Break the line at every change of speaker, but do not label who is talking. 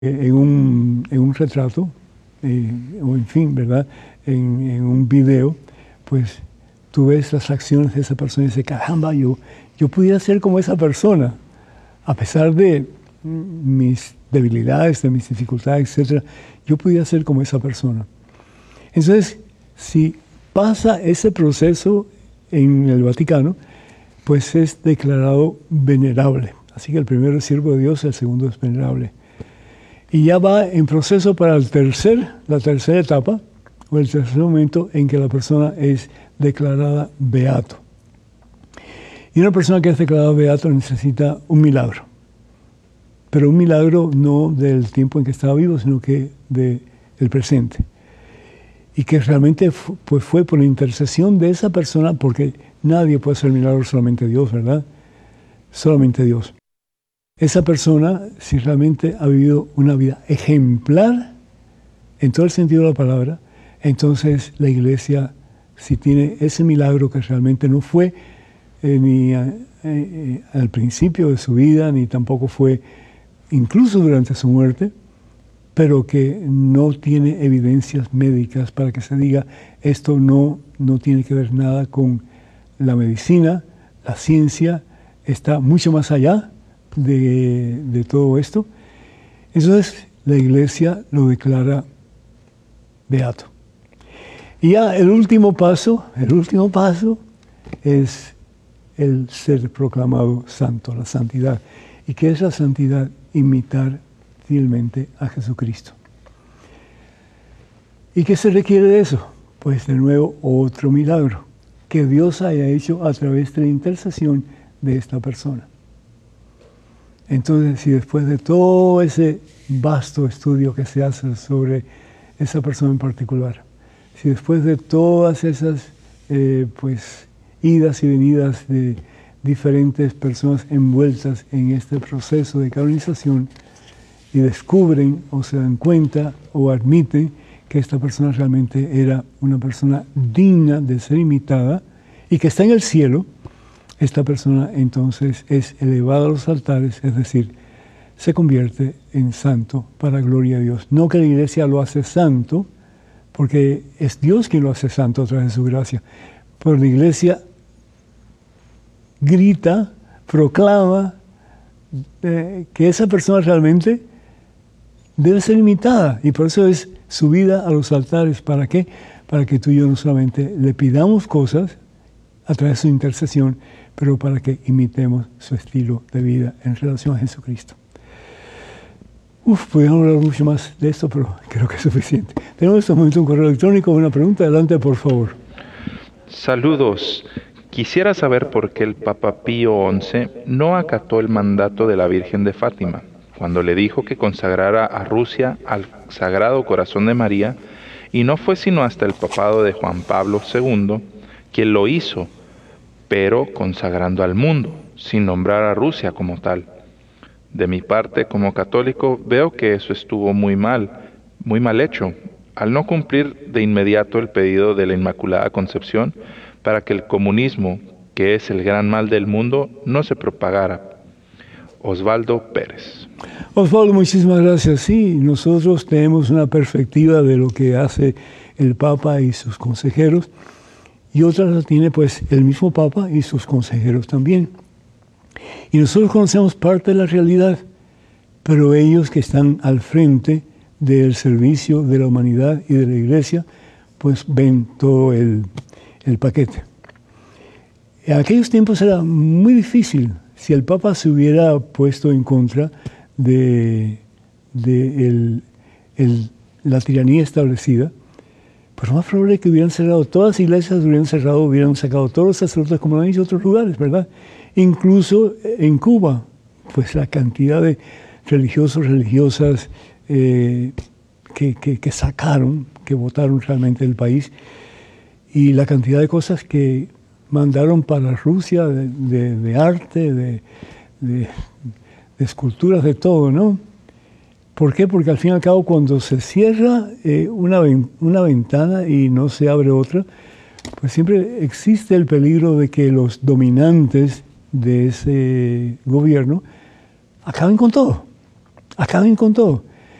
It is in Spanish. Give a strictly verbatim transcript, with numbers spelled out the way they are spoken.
en un, en un retrato, eh, o en fin, ¿verdad? En, en un video, pues tú ves las acciones de esa persona y dices, caramba, yo, yo pudiera ser como esa persona, a pesar de mis debilidades, de mis dificultades, etcétera, yo pudiera ser como esa persona. Entonces, si pasa ese proceso en el Vaticano, pues es declarado venerable. Así que el primero es siervo de Dios, el segundo es venerable. Y ya va en proceso para el tercer, la tercera etapa, o el tercer momento en que la persona es declarada beato. Y una persona que es declarada beato necesita un milagro. Pero un milagro no del tiempo en que estaba vivo, sino que del presente. Y que realmente fu- pues fue por la intercesión de esa persona, porque nadie puede hacer milagros, solamente Dios, ¿verdad? Solamente Dios. Esa persona, si realmente ha vivido una vida ejemplar, en todo el sentido de la palabra, entonces la iglesia, si tiene ese milagro que realmente no fue eh, ni a, eh, al principio de su vida, ni tampoco fue incluso durante su muerte, pero que no tiene evidencias médicas para que se diga esto no, no tiene que ver nada con la medicina, la ciencia, está mucho más allá de, de todo esto. Entonces la iglesia lo declara beato. Y ya el último paso, el último paso es el ser proclamado santo, la santidad. ¿Y qué es la santidad? Imitar fielmente a Jesucristo. ¿Y qué se requiere de eso? Pues de nuevo otro milagro que Dios haya hecho a través de la intercesión de esta persona. Entonces, si después de todo ese vasto estudio que se hace sobre esa persona en particular, si después de todas esas eh, pues, idas y venidas de diferentes personas envueltas en este proceso de canonización, y descubren o se dan cuenta o admiten que esta persona realmente era una persona digna de ser imitada y que está en el cielo, esta persona entonces es elevada a los altares, es decir, se convierte en santo para gloria de Dios. No que la iglesia lo hace santo, porque es Dios quien lo hace santo a través de su gracia, pero la iglesia grita, proclama eh, que esa persona realmente debe ser imitada, y por eso es subida a los altares. ¿Para qué? Para que tú y yo no solamente le pidamos cosas a través de su intercesión, pero para que imitemos su estilo de vida en relación a Jesucristo. Uf, podríamos hablar mucho más de esto, pero creo que es suficiente. Tenemos en este momento un correo electrónico, una pregunta. Adelante, por favor.
Saludos. Quisiera saber por qué el Papa Pío once no acató el mandato de la Virgen de Fátima, cuando le dijo que consagrara a Rusia al Sagrado Corazón de María, y no fue sino hasta el papado de Juan Pablo segundo quien lo hizo, pero consagrando al mundo, sin nombrar a Rusia como tal. De mi parte, como católico, veo que eso estuvo muy mal, muy mal hecho, al no cumplir de inmediato el pedido de la Inmaculada Concepción para que el comunismo, que es el gran mal del mundo, no se propagara. Osvaldo Pérez.
Osvaldo, muchísimas gracias. Sí, nosotros tenemos una perspectiva de lo que hace el Papa y sus consejeros, y otra la tiene pues el mismo Papa y sus consejeros también. Y nosotros conocemos parte de la realidad, pero ellos que están al frente del servicio de la humanidad y de la Iglesia, pues ven todo el, el paquete. En aquellos tiempos era muy difícil. Si el Papa se hubiera puesto en contra de, de el, el, la tiranía establecida, pues lo más probable es que hubieran cerrado todas las iglesias, hubieran cerrado, hubieran sacado todos los sacerdotes, como lo han hecho en otros lugares, ¿verdad? Incluso en Cuba, pues la cantidad de religiosos, religiosas eh, que, que, que sacaron, que votaron realmente del país, y la cantidad de cosas que mandaron para Rusia, de, de, de arte, de, de, de esculturas, de todo, ¿no? ¿Por qué? Porque al fin y al cabo, cuando se cierra eh, una, una ventana y no se abre otra, pues siempre existe el peligro de que los dominantes de ese gobierno acaben con todo, acaben con todo.